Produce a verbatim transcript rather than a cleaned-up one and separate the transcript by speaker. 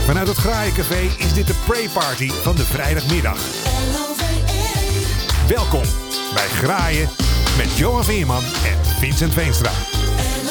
Speaker 1: Vanuit het Graaiencafé is dit de Pray-party van de vrijdagmiddag. Welkom bij Graaien met Johan Veerman en Vincent Veenstra.